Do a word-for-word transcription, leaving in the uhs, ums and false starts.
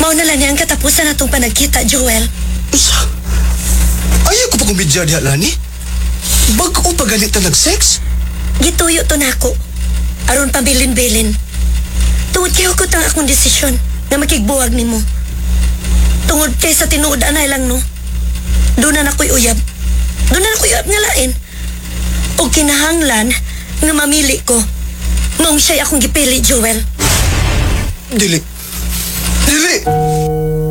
Mao na lang ang katapusan natong panagkita, Joel. Usa? Ayaw ko pa kumidya diha, Lani. Bago pa galit na nag-sex? Gituyo to nako. Aron pabilin-bilin. Tungod kayo ko tang akong desisyon nga makigbuwag nimo. Tungod kay sa tinuod anay lang no. Doon na nako'y uyab. Doon na nako'y uyab nga lain. O kinahanglan nga mamili ko. Maong siya'y akong gipili, Joel. Dili. Dili!